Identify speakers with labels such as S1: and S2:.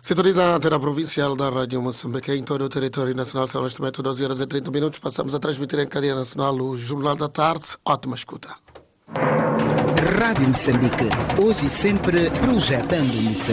S1: Sintoniza a antena provincial da Rádio Moçambique em todo o território nacional. São neste momento 12 horas e 30 minutos. Passamos a transmitir em cadeia nacional o Jornal da Tarde. Ótima escuta.
S2: Rádio Moçambique, hoje e sempre projetando Moçambique.